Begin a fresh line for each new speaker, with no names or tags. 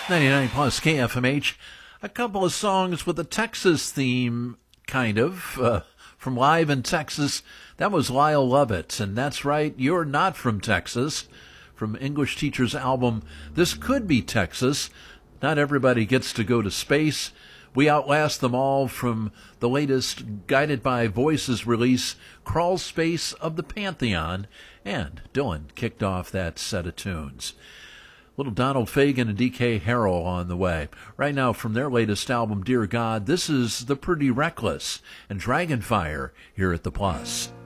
99 plus KFMH. A couple of songs with a Texas theme, kind of, from Live in Texas. That was Lyle Lovett, and that's right, you're not from Texas. From English Teacher's album, This Could Be Texas. Not everybody gets to go to space. We outlast them all from the latest Guided by Voices release, Crawl Space of the Pantheon, and Dylan kicked off that set of tunes. Little Donald Fagen and D.K. Harrell on the way. Right now, from their latest album, Dear God, this is The Pretty Reckless and Dragonfire here at The Plus.